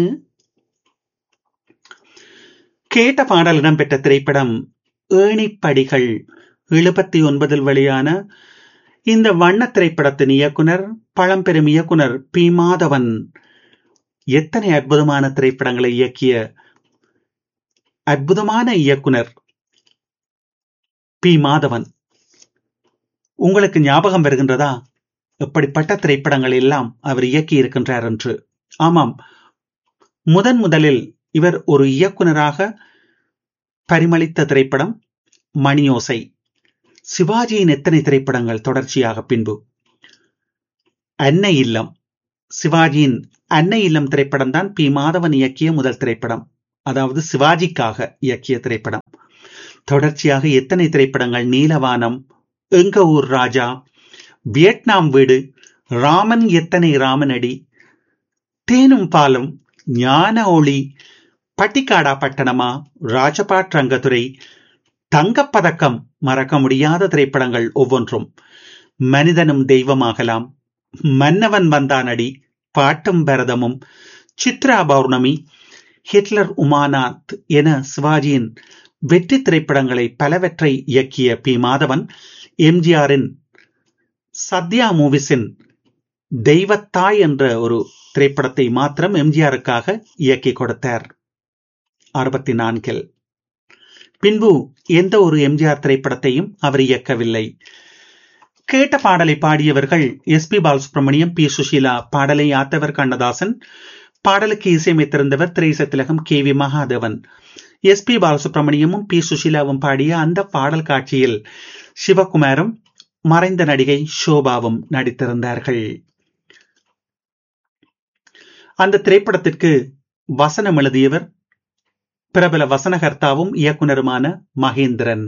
கேட்ட பாடல் இடம்பெற்ற திரைப்படம் ஏணிப்படிகள். 79 வெளியான இந்த வண்ண திரைப்படத்தின் இயக்குனர் பழம்பெரும் இயக்குனர் பி மாதவன். எத்தனை அற்புதமான திரைப்படங்களை இயக்கிய அற்புதமான இயக்குனர் பி மாதவன். உங்களுக்கு ஞாபகம் வருகின்றதா எப்படிப்பட்ட திரைப்படங்கள் எல்லாம் அவர் இயக்கி இருக்கின்றார் என்று? ஆமாம், முதலில் இவர் ஒரு இயக்குனராக பரிமளித்த திரைப்படம் மணியோசை. சிவாஜியின் எத்தனை திரைப்படங்கள் தொடர்ச்சியாக பின்பு. அன்னை இல்லம், சிவாஜியின் அன்னை இல்லம் திரைப்படம் தான் பி மாதவன் இயக்கிய முதல் திரைப்படம், அதாவது சிவாஜிக்காக இயக்கிய திரைப்படம். தொடர்ச்சியாக எத்தனை திரைப்படங்கள், நீலவானம், எங்க ஊர் ராஜா, வியட்நாம் வீடு, ராமன் எத்தனை ராமனடி, தேனும் பாலும், ஞான ஒளி, பட்டிக்காடா பட்டணமா, ராஜபாட் ரங்கத்துறை, தங்கப்பதக்கம், மறக்க முடியாத திரைப்படங்கள் ஒவ்வொன்றும். மனிதனும் தெய்வமாகலாம், மன்னவன் வந்தானடி, பாட்டும் பரதமும், சித்ரா பௌர்ணமி, ஹிட்லர் உமானாத் என சிவாஜியின் வெற்றி திரைப்படங்களை பலவற்றை இயக்கிய பி மாதவன் எம்ஜிஆரின் சத்யா மூவிஸின் தெய்வத்தாய் என்ற ஒரு திரைப்படத்தை மாத்திரம் எம்ஜிஆருக்காக இயக்கி கொடுத்தார் 64. பின்பு எந்த ஒரு எம்ஜிஆர் திரைப்படத்தையும் அவர் இயக்கவில்லை. கேட்ட பாடலை பாடியவர்கள் S B Balasubramaniam, B Sushila. பாடலை ஆத்தவர் கண்ணதாசன். பாடலுக்கு இசையமைத்திருந்தவர் திரைசத்திலகம் K V Mahadevan. S B பாலசுப்ரமணியமும் B சுஷீலாவும் பாடிய அந்த பாடல் காட்சியில் சிவகுமாரும் மறைந்த நடிகை ஷோபாவும் நடித்திருந்தார்கள். அந்த திரைப்படத்திற்கு வசனம் எழுதியவர் பிரபல வசனகர்த்தாவும் இயக்குனருமான மகேந்திரன்.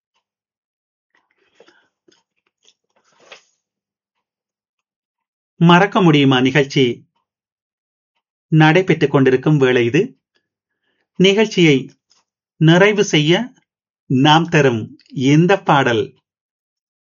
மறக்க முடியுமா நிகழ்ச்சி நடைபெற்றுக் கொண்டிருக்கும் வேளை இது. நிகழ்ச்சியை நிறைவு செய்ய நாம் தரும் இந்த பாடல்